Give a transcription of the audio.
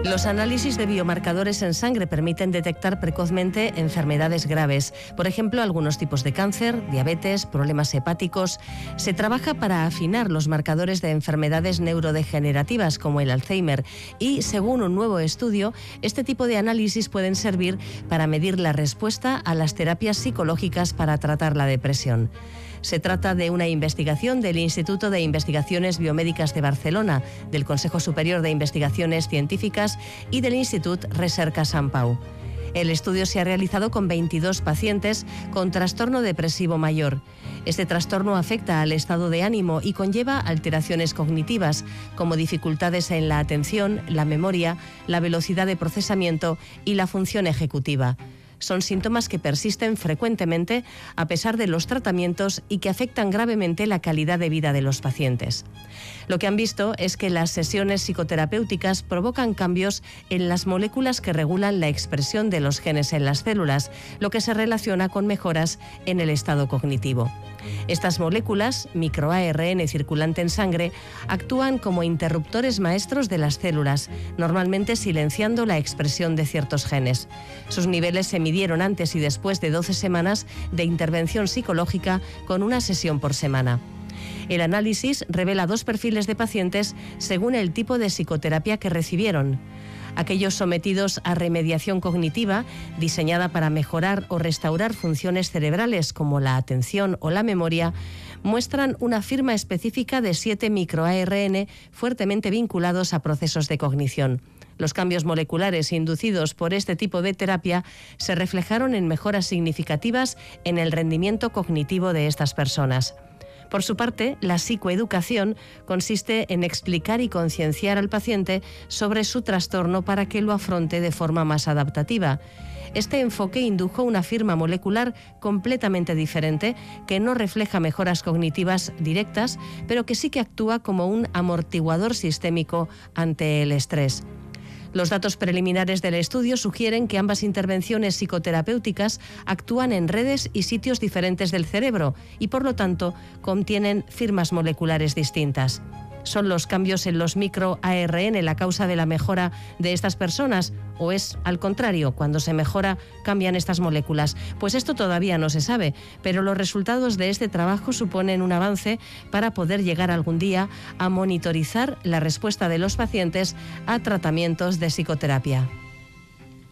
Los análisis de biomarcadores en sangre permiten detectar precozmente enfermedades graves, por ejemplo, algunos tipos de cáncer, diabetes, problemas hepáticos. Se trabaja para afinar los marcadores de enfermedades neurodegenerativas como el Alzheimer y, según un nuevo estudio, este tipo de análisis pueden servir para medir la respuesta a las terapias psicológicas para tratar la depresión. Se trata de una investigación del Instituto de Investigaciones Biomédicas de Barcelona, del Consejo Superior de Investigaciones Científicas y del Institut Recerca Sant Pau. El estudio se ha realizado con 22 pacientes con trastorno depresivo mayor. Este trastorno afecta al estado de ánimo y conlleva alteraciones cognitivas, como dificultades en la atención, la memoria, la velocidad de procesamiento y la función ejecutiva. Son síntomas que persisten frecuentemente a pesar de los tratamientos y que afectan gravemente la calidad de vida de los pacientes. Lo que han visto es que las sesiones psicoterapéuticas provocan cambios en las moléculas que regulan la expresión de los genes en las células, lo que se relaciona con mejoras en el estado cognitivo. Estas moléculas, microARN circulante en sangre, actúan como interruptores maestros de las células, normalmente silenciando la expresión de ciertos genes. Sus niveles se midieron antes y después de 12 semanas de intervención psicológica con una sesión por semana. El análisis revela 2 perfiles de pacientes según el tipo de psicoterapia que recibieron. Aquellos sometidos a remediación cognitiva, diseñada para mejorar o restaurar funciones cerebrales como la atención o la memoria, muestran una firma específica de 7 microARN fuertemente vinculados a procesos de cognición. Los cambios moleculares inducidos por este tipo de terapia se reflejaron en mejoras significativas en el rendimiento cognitivo de estas personas. Por su parte, la psicoeducación consiste en explicar y concienciar al paciente sobre su trastorno para que lo afronte de forma más adaptativa. Este enfoque indujo una firma molecular completamente diferente que no refleja mejoras cognitivas directas, pero que sí que actúa como un amortiguador sistémico ante el estrés. Los datos preliminares del estudio sugieren que ambas intervenciones psicoterapéuticas actúan en redes y sitios diferentes del cerebro y, por lo tanto, contienen firmas moleculares distintas. ¿Son los cambios en los microARN la causa de la mejora de estas personas? ¿O es al contrario, cuando se mejora cambian estas moléculas? Pues esto todavía no se sabe, pero los resultados de este trabajo suponen un avance para poder llegar algún día a monitorizar la respuesta de los pacientes a tratamientos de psicoterapia.